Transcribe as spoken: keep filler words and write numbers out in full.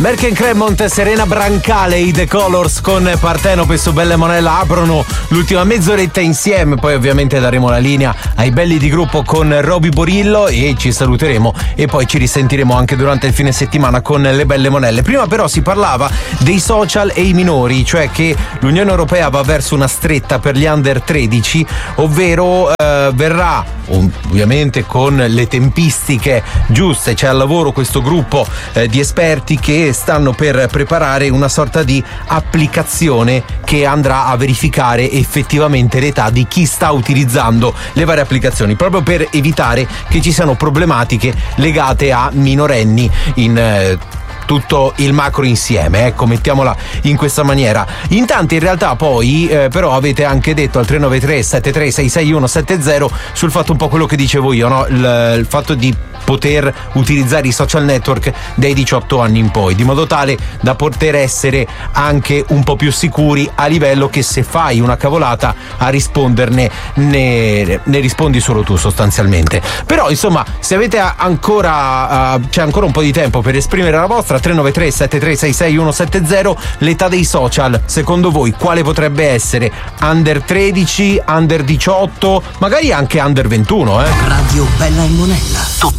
Merken Cremont, Serena Brancale, i The Colors con Partenope su Belle Monella aprono l'ultima mezz'oretta insieme. Poi ovviamente daremo la linea ai belli di gruppo con Roby Borillo e ci saluteremo e poi ci risentiremo anche durante il fine settimana con le Belle Monelle. Prima però si parlava dei social e i minori, cioè che l'Unione Europea va verso una stretta per gli under tredici, ovvero eh, verrà ovviamente con le tempistiche giuste. C'è al lavoro questo gruppo eh, di esperti che stanno per preparare una sorta di applicazione che andrà a verificare effettivamente l'età di chi sta utilizzando le varie applicazioni, proprio per evitare che ci siano problematiche legate a minorenni in eh, tutto il macro insieme, ecco, mettiamola in questa maniera. In tanti in realtà poi eh, però avete anche detto al tre nove tre sette tre sei sei uno sette zero sul fatto un po' quello che dicevo io, no? il, il fatto di poter utilizzare i social network dai diciotto anni in poi, di modo tale da poter essere anche un po' più sicuri, a livello che se fai una cavolata a risponderne ne, ne rispondi solo tu sostanzialmente. Però insomma, se avete ancora uh, c'è ancora un po' di tempo per esprimere la vostra, tre nove tre sette tre sei sei uno sette zero, l'età dei social secondo voi quale potrebbe essere? Under tredici, under diciotto, magari anche under ventuno, eh? Radio Bella e Monella, tutto